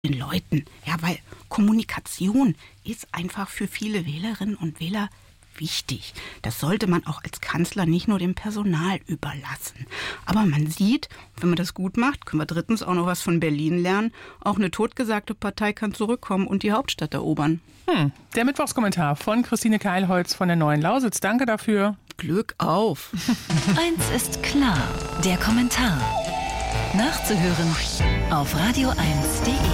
den Leuten. Ja, weil Kommunikation ist einfach für viele Wählerinnen und Wähler wichtig. Das sollte man auch als Kanzler nicht nur dem Personal überlassen. Aber man sieht, wenn man das gut macht, können wir drittens auch noch was von Berlin lernen. Auch eine totgesagte Partei kann zurückkommen und die Hauptstadt erobern. Der Mittwochskommentar von Christine Keilholz von der Neuen Lausitz. Danke dafür. Glück auf. Eins ist klar, der Kommentar. Nachzuhören auf radio1.de.